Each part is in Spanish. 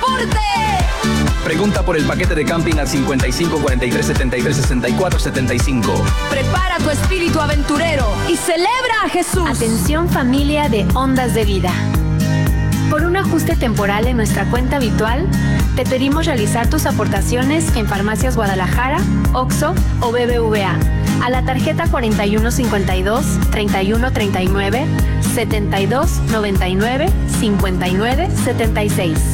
pasaporte. Pregunta por el paquete de camping al 55 43 73 64 75. Prepara tu espíritu aventurero y celebra a Jesús. Atención familia de Ondas de Vida. Por un ajuste temporal en nuestra cuenta habitual, te pedimos realizar tus aportaciones en Farmacias Guadalajara, OXXO o BBVA a la tarjeta 4152 3139 7299 5976.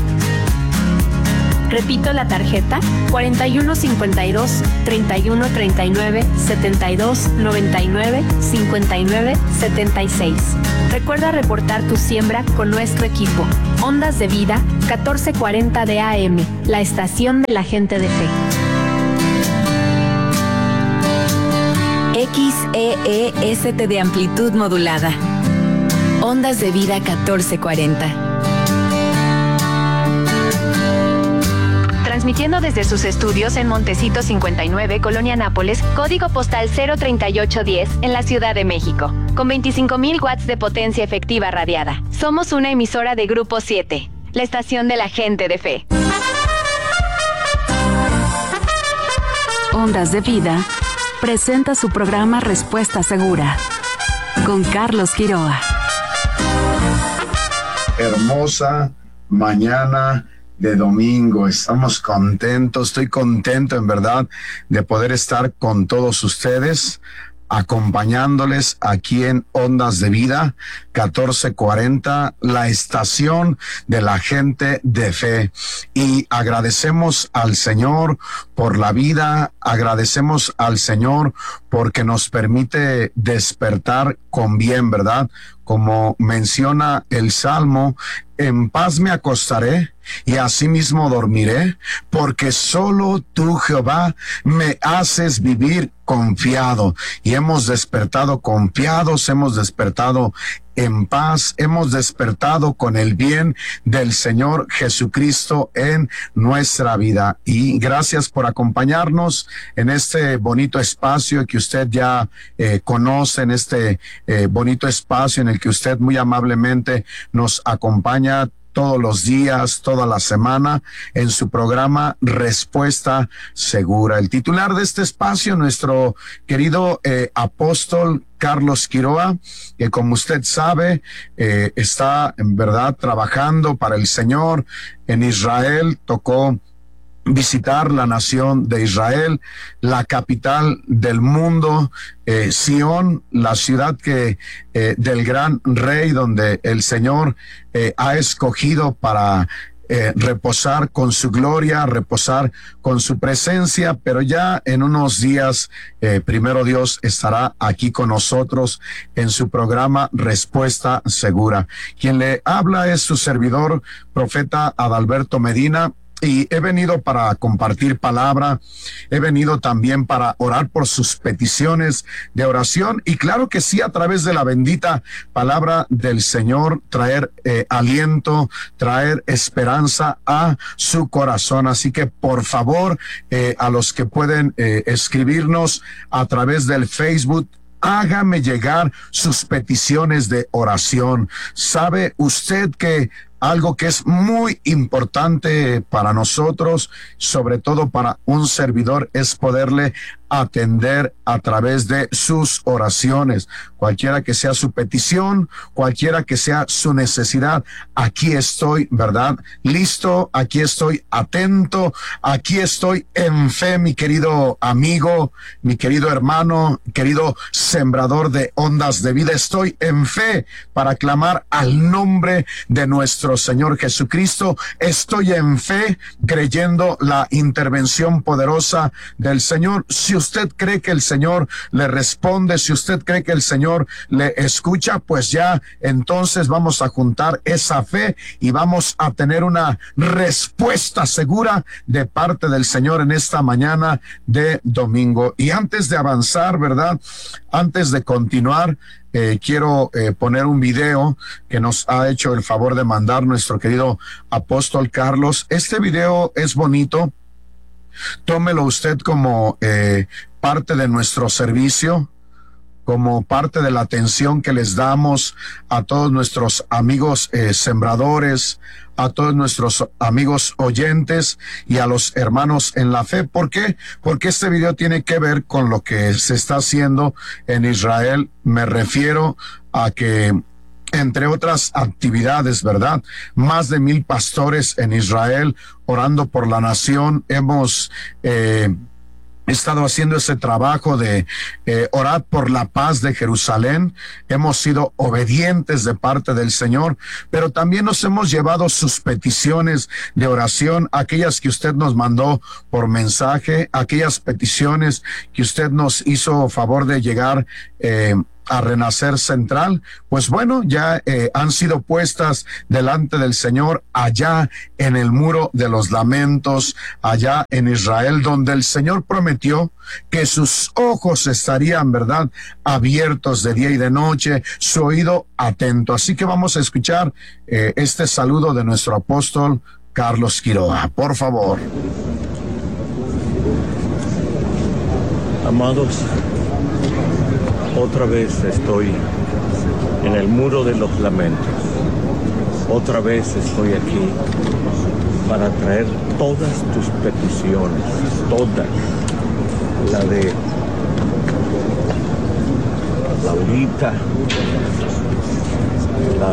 Repito la tarjeta 4152 3139 7299 5976. Recuerda reportar tu siembra con nuestro equipo. Ondas de Vida 1440 de AM, la estación de la gente de fe. XEEST de amplitud modulada. Ondas de Vida 1440. Transmitiendo desde sus estudios en Montecito 59, Colonia Nápoles, código postal 03810, en la Ciudad de México, con 25,000 watts de potencia efectiva radiada. Somos una emisora de Grupo 7, la estación de la gente de fe. Ondas de Vida presenta su programa Respuesta Segura, con Carlos Quiroa. Hermosa mañana de domingo, estamos contentos, estoy contento en verdad de poder estar con todos ustedes, acompañándoles aquí en Ondas de Vida 1440, la estación de la gente de fe. Y agradecemos al Señor por la vida, agradecemos al Señor porque nos permite despertar con bien, ¿verdad? Como menciona el Salmo, en paz me acostaré y asimismo dormiré, porque solo tú, Jehová, me haces vivir confiado. Y hemos despertado confiados, hemos despertado en paz, hemos despertado con el bien del Señor Jesucristo en nuestra vida. Y gracias por acompañarnos en este bonito espacio que usted ya conoce, en este bonito espacio en el que usted muy amablemente nos acompaña todos los días, toda la semana, en su programa Respuesta Segura. El titular de este espacio, nuestro querido apóstol Carlos Quiroa, que como usted sabe, está en verdad trabajando para el Señor en Israel. Tocó visitar la nación de Israel, la capital del mundo, Sión, la ciudad que del gran rey, donde el Señor ha escogido para reposar con su gloria, reposar con su presencia. Pero ya en unos días, primero Dios estará aquí con nosotros en su programa Respuesta Segura. Quien le habla es su servidor, profeta Adalberto Medina. Y he venido para compartir palabra, he venido también para orar por sus peticiones de oración y claro que sí, a través de la bendita palabra del Señor, traer aliento, traer esperanza a su corazón. Así que por favor, a los que pueden escribirnos a través del Facebook, hágame llegar sus peticiones de oración. ¿Sabe usted que algo que es muy importante para nosotros, sobre todo para un servidor, es poderle atender a través de sus oraciones? Cualquiera que sea su petición, cualquiera que sea su necesidad, aquí estoy, ¿verdad? Listo, aquí estoy atento, aquí estoy en fe, mi querido amigo, mi querido hermano, querido sembrador de ondas de vida. Estoy en fe para clamar al nombre de nuestro Señor Jesucristo. Estoy en fe creyendo la intervención poderosa del Señor. Si usted cree que el Señor le responde, si usted cree que el Señor le escucha, pues ya entonces vamos a juntar esa fe y vamos a tener una respuesta segura de parte del Señor en esta mañana de domingo. Y antes de avanzar, ¿verdad? Antes de continuar, quiero poner un video que nos ha hecho el favor de mandar nuestro querido apóstol Carlos. Este video es bonito. Tómelo usted como parte de nuestro servicio. como parte de la atención que les damos a todos nuestros amigos sembradores, a todos nuestros amigos oyentes y a los hermanos en la fe. ¿Por qué? Porque este video tiene que ver con lo que se está haciendo en Israel. Me refiero a que, entre otras actividades, ¿verdad?, más de 1,000 pastores en Israel orando por la nación. Hemos estado haciendo ese trabajo de orar por la paz de Jerusalén. Hemos sido obedientes de parte del Señor, pero también nos hemos llevado sus peticiones de oración, aquellas que usted nos mandó por mensaje, aquellas peticiones que usted nos hizo favor de llegar a Renacer Central. Pues bueno, ya han sido puestas delante del Señor allá en el Muro de los Lamentos, allá en Israel, donde el Señor prometió que sus ojos estarían, ¿verdad?, abiertos de día y de noche, su oído atento. Así que vamos a escuchar este saludo de nuestro apóstol Carlos Quiroga, por favor. Amados, otra vez estoy en el Muro de los Lamentos. Otra vez estoy aquí para traer todas tus peticiones, todas. La de Laurita, la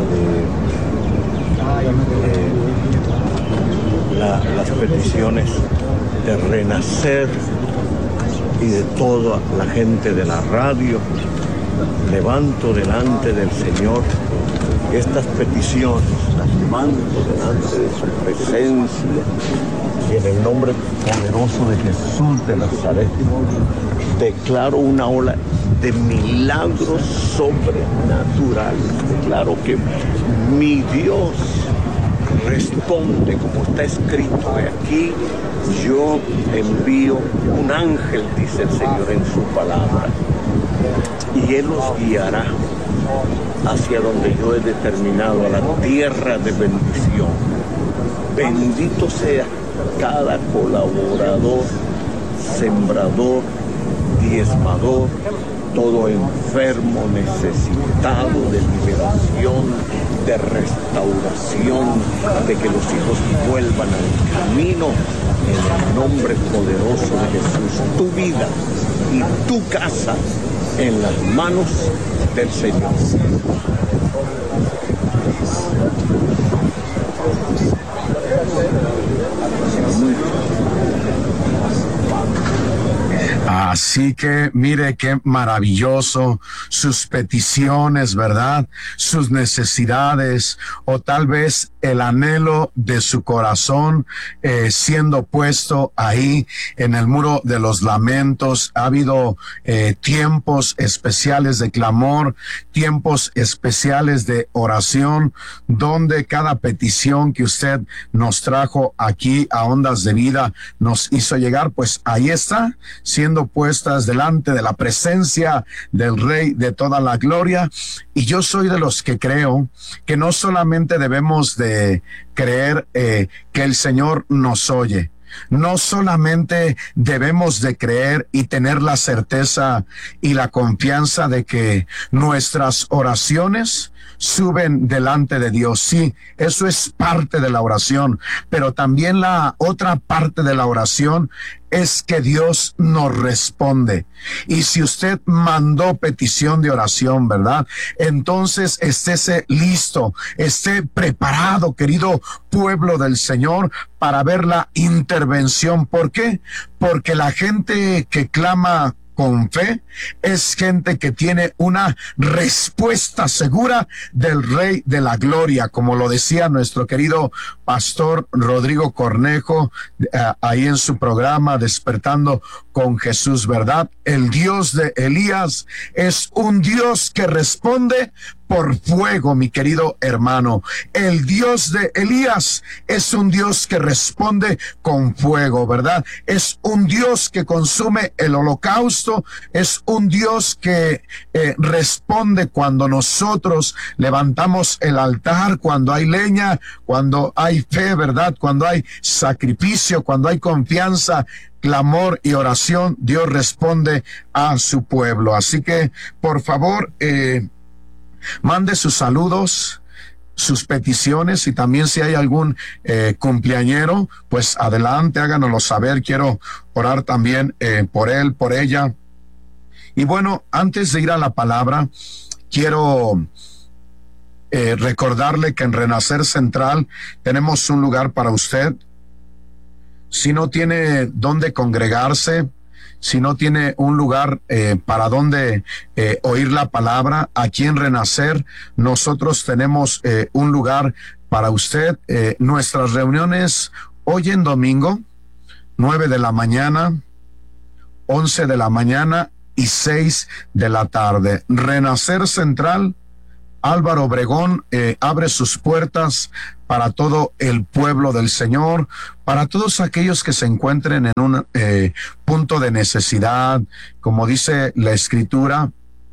de las peticiones de Renacer y de toda la gente de la radio. Levanto delante del Señor estas peticiones, las levanto delante de su presencia, y en el nombre poderoso de Jesús de Nazaret declaro una ola de milagros sobrenaturales. Declaro que mi Dios responde, como está escrito aquí: yo envío un ángel, dice el Señor en su palabra, y Él los guiará hacia donde yo he determinado, a la tierra de bendición. Bendito sea cada colaborador, sembrador, diezmador, todo enfermo, necesitado de liberación, de restauración, de que los hijos vuelvan al camino, en el nombre poderoso de Jesús. Tu vida y tu casa en las manos del Señor. Así que mire qué maravilloso, sus peticiones, ¿verdad?, sus necesidades, o tal vez el anhelo de su corazón siendo puesto ahí en el Muro de los Lamentos. Ha habido tiempos especiales de clamor, tiempos especiales de oración, donde cada petición que usted nos trajo aquí a Ondas de Vida nos hizo llegar, pues ahí está, siendo puestas delante de la presencia del Rey de toda la gloria. Y yo soy de los que creo que no solamente debemos de creer que el Señor nos oye, no solamente debemos de creer y tener la certeza y la confianza de que nuestras oraciones suben delante de Dios. Sí, eso es parte de la oración, pero también la otra parte de la oración es que Dios nos responde. Y si usted mandó petición de oración, ¿verdad?, entonces estése listo, esté preparado, querido pueblo del Señor, para ver la intervención. ¿Por qué? Porque la gente que clama con fe es gente que tiene una respuesta segura del Rey de la Gloria, como lo decía nuestro querido pastor Rodrigo Cornejo ahí en su programa Despertando con Jesús, ¿verdad? El Dios de Elías es un Dios que responde por fuego, mi querido hermano. El Dios de Elías es un Dios que responde con fuego, ¿verdad? Es un Dios que consume el holocausto, es un Dios que responde cuando nosotros levantamos el altar, cuando hay leña, cuando hay fe, ¿verdad? Cuando hay sacrificio, cuando hay confianza, clamor y oración, Dios responde a su pueblo. Así que, por favor, mande sus saludos, sus peticiones, y también si hay algún cumpleañero, pues adelante, háganoslo saber. Quiero orar también por él, por ella. Y bueno, antes de ir a la palabra, quiero recordarle que en Renacer Central tenemos un lugar para usted. Si no tiene dónde congregarse, si no tiene un lugar para donde oír la palabra, aquí en Renacer nosotros tenemos un lugar para usted. Nuestras reuniones hoy en domingo, 9 de la mañana, 11 de la mañana y 6 de la tarde. Renacer Central, Álvaro Obregón, abre sus puertas para todo el pueblo del Señor, para todos aquellos que se encuentren en un punto de necesidad. Como dice la Escritura,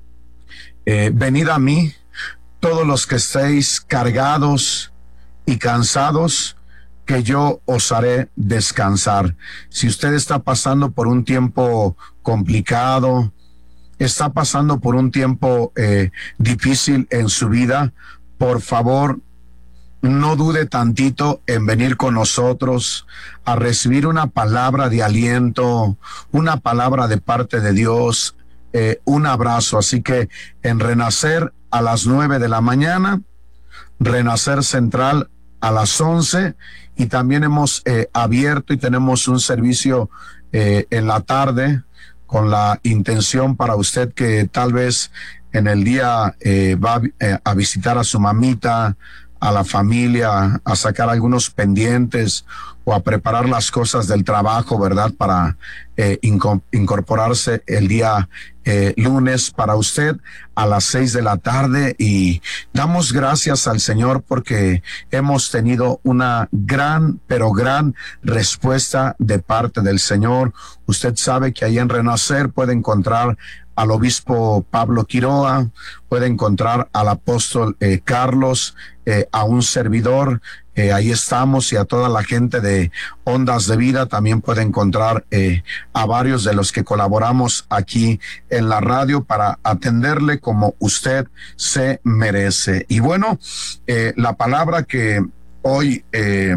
venid a mí, todos los que estéis cargados y cansados, que yo os haré descansar. Si usted está pasando por un tiempo complicado, está pasando por un tiempo difícil en su vida, por favor, no dude tantito en venir con nosotros a recibir una palabra de aliento, una palabra de parte de Dios, un abrazo. Así que en Renacer a las 9 de la mañana, Renacer Central a las 11, y también hemos abierto y tenemos un servicio en la tarde, con la intención para usted que tal vez en el día va a visitar a su mamita, a la familia, a sacar algunos pendientes o a preparar las cosas del trabajo, ¿verdad? Para incorporarse el día lunes para usted a las 6 de la tarde. Y damos gracias al Señor porque hemos tenido una gran, pero gran respuesta de parte del Señor. Usted sabe que ahí en Renacer puede encontrar al obispo Pablo Quiroa, puede encontrar al apóstol Carlos, a un servidor, ahí estamos, y a toda la gente de Ondas de Vida. También puede encontrar a varios de los que colaboramos aquí en la radio para atenderle como usted se merece. Y bueno, la palabra que hoy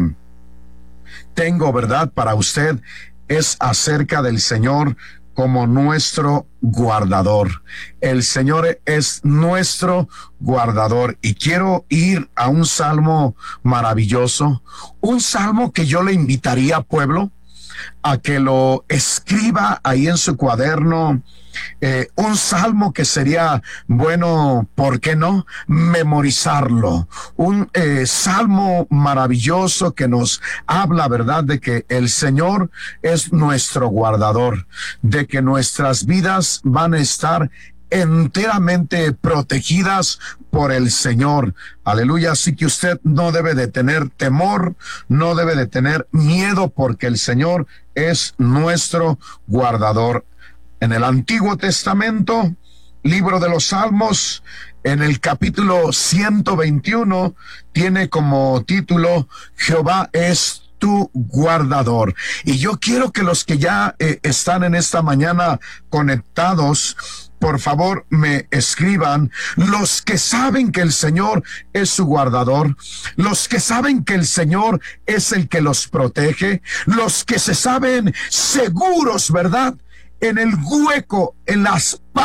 tengo, ¿verdad?, para usted es acerca del Señor como nuestro guardador. El Señor es nuestro guardador. Y quiero ir a un salmo maravilloso, un salmo que yo le invitaría, pueblo, a que lo escriba ahí en su cuaderno. Un salmo que sería bueno, ¿por qué no?, memorizarlo. Un salmo maravilloso que nos habla, ¿verdad?, de que el Señor es nuestro guardador, de que nuestras vidas van a estar enteramente protegidas por el Señor. Aleluya. Así que usted no debe de tener temor, no debe de tener miedo, porque el Señor es nuestro guardador. En el Antiguo Testamento, libro de los Salmos, en el capítulo 121, tiene como título Jehová es tu guardador. Y yo quiero que los que ya están en esta mañana conectados, por favor me escriban: los que saben que el Señor es su guardador, los que saben que el Señor es el que los protege, los que se saben seguros, ¿verdad?, en el hueco, en la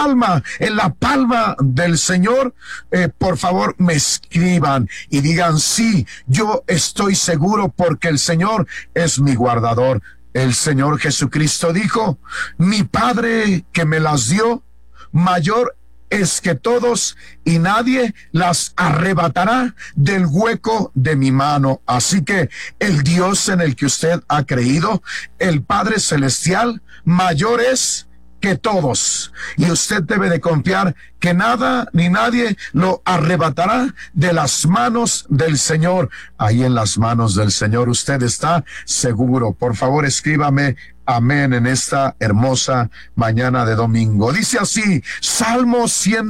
palma del Señor, por favor me escriban y digan: sí, yo estoy seguro porque el Señor es mi guardador. El Señor Jesucristo dijo: mi Padre que me las dio, mayor es que todos, y nadie las arrebatará del hueco de mi mano. Así que el Dios en el que usted ha creído, el Padre Celestial, mayor es que todos. Y usted debe de confiar que nada ni nadie lo arrebatará de las manos del Señor. Ahí en las manos del Señor usted está seguro. Por favor, escríbame amén en esta hermosa mañana de domingo. Dice así, Salmo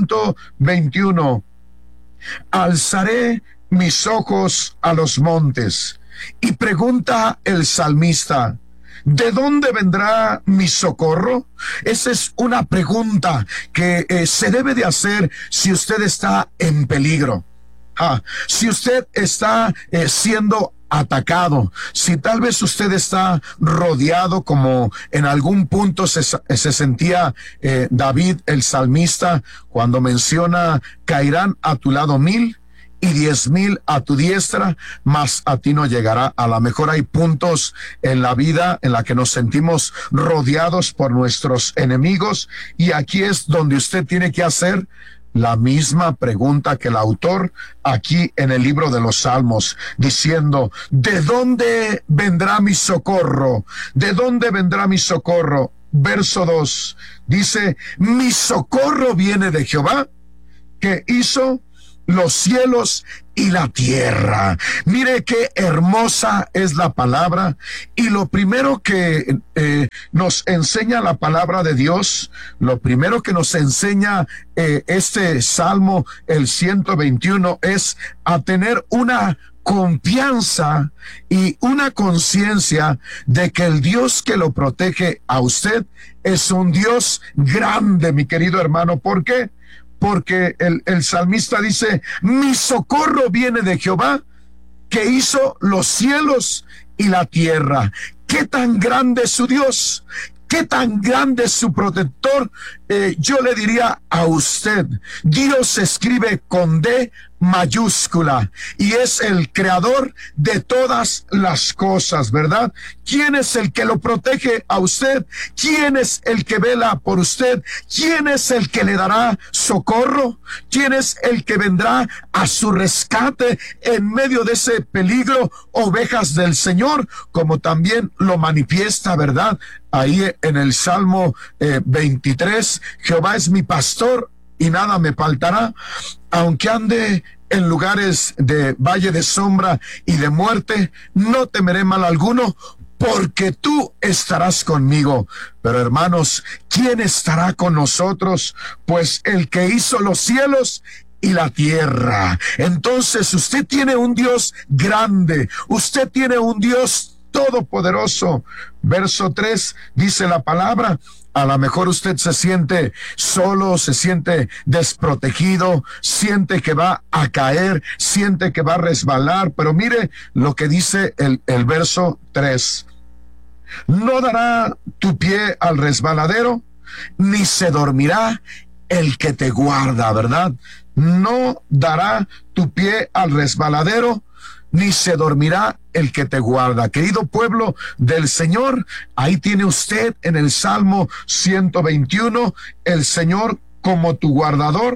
121. Alzaré mis ojos a los montes. Y pregunta el salmista, ¿de dónde vendrá mi socorro? Esa es una pregunta que se debe de hacer si usted está en peligro. Si usted está siendo atacado, si tal vez usted está rodeado como en algún punto se sentía David el salmista cuando menciona, caerán a tu lado 1000 y 10,000 a tu diestra, mas a ti no llegará. A lo mejor hay puntos en la vida en la que nos sentimos rodeados por nuestros enemigos, y aquí es donde usted tiene que hacer la misma pregunta que el autor aquí en el libro de los Salmos, diciendo, ¿de dónde vendrá mi socorro? ¿De dónde vendrá mi socorro? Verso 2 dice, mi socorro viene de Jehová, que hizo los cielos y la tierra. Mire qué hermosa es la palabra, y lo primero que nos enseña la palabra de Dios, lo primero que nos enseña este Salmo, el 121, es a tener una confianza y una conciencia de que el Dios que lo protege a usted es un Dios grande, mi querido hermano. ¿Por qué? Porque el salmista dice, mi socorro viene de Jehová, que hizo los cielos y la tierra. ¿Qué tan grande es su Dios? ¿Qué tan grande es su protector? Yo le diría a usted, Dios se escribe con D mayúscula y es el creador de todas las cosas, ¿verdad? ¿Quién es el que lo protege a usted? ¿Quién es el que vela por usted? ¿Quién es el que le dará socorro? ¿Quién es el que vendrá a su rescate en medio de ese peligro? Ovejas del Señor, como también lo manifiesta, ¿verdad? Ahí en el Salmo 23, Jehová es mi pastor y nada me faltará. Aunque ande en lugares de valle de sombra y de muerte, no temeré mal alguno, porque tú estarás conmigo. Pero hermanos, ¿quién estará con nosotros? Pues el que hizo los cielos y la tierra. Entonces usted tiene un Dios grande, usted tiene un Dios todopoderoso. Verso 3 dice la palabra, a lo mejor usted se siente solo, se siente desprotegido, siente que va a caer, siente que va a resbalar, pero mire lo que dice el verso 3. No dará tu pie al resbaladero, ni se dormirá el que te guarda, ¿verdad? No dará tu pie al resbaladero, ni se dormirá el que te guarda. Querido pueblo del Señor, ahí tiene usted en el Salmo 121, el Señor como tu guardador.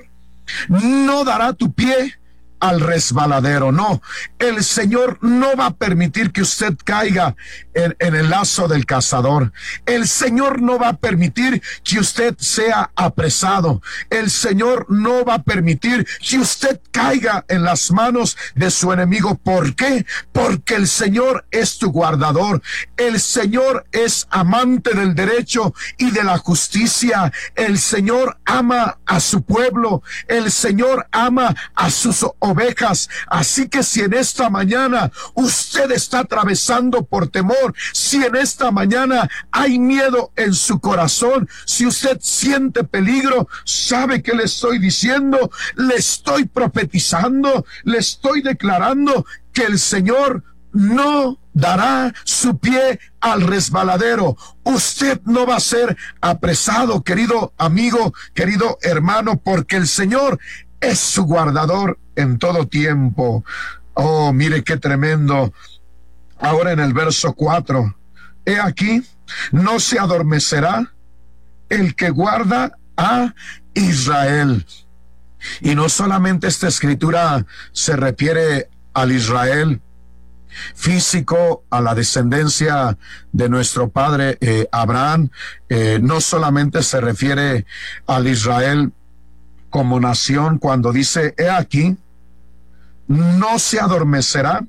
No dará tu pie al resbaladero, no. El Señor no va a permitir que usted caiga en el lazo del cazador. El Señor no va a permitir que usted sea apresado. El Señor no va a permitir que usted caiga en las manos de su enemigo. ¿Por qué? Porque el Señor es tu guardador. El Señor es amante del derecho y de la justicia. El Señor ama a su pueblo. El Señor ama a sus ovejas. Así que si en esta mañana usted está atravesando por temor, si en esta mañana hay miedo en su corazón, si usted siente peligro, ¿sabe qué le estoy diciendo? Le estoy profetizando, le estoy declarando que el Señor no dará su pie al resbaladero. Usted no va a ser apresado, querido amigo, querido hermano, porque el Señor es su guardador en todo tiempo. Oh, mire qué tremendo. Ahora en el verso 4, he aquí, no se adormecerá el que guarda a Israel. Y no solamente esta escritura se refiere al Israel físico a la descendencia de nuestro padre Abraham. No solamente se refiere al Israel como nación cuando dice, he aquí, no se adormecerá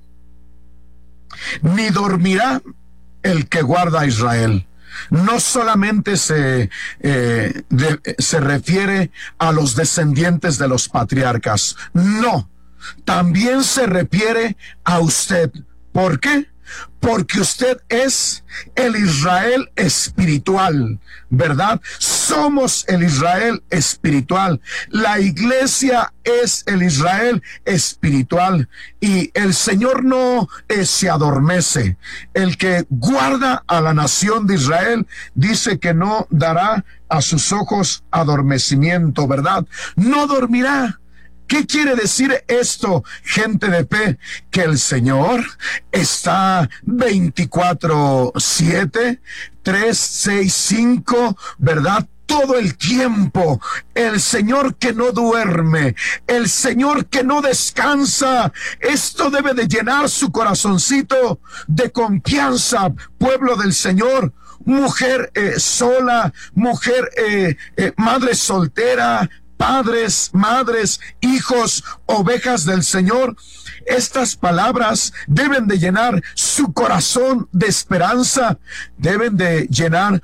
ni dormirá el que guarda a Israel. No solamente se refiere a los descendientes de los patriarcas, no, también se refiere a usted. ¿Por qué? Porque usted es el Israel espiritual, ¿verdad? Somos el Israel espiritual. La iglesia es el Israel espiritual. Y el Señor no se adormece. El que guarda a la nación de Israel dice que no dará a sus ojos adormecimiento, ¿verdad? No dormirá. ¿Qué quiere decir esto, gente de fe? Que el Señor está 24/7, 365, ¿verdad? Todo el tiempo. El Señor que no duerme, el Señor que no descansa. Esto debe de llenar su corazoncito de confianza, pueblo del Señor. Mujer sola, mujer madre soltera, padres, madres, hijos, ovejas del Señor. Estas palabras deben de llenar su corazón de esperanza, deben de llenar